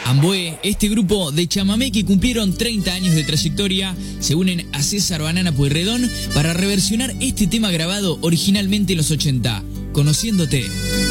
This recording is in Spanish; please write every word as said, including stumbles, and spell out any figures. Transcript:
Amboé, este grupo de chamamé que cumplieron treinta años de trayectoria, se unen a César Banana Pueyrredón para reversionar este tema grabado originalmente en los ochenta, Conociéndote.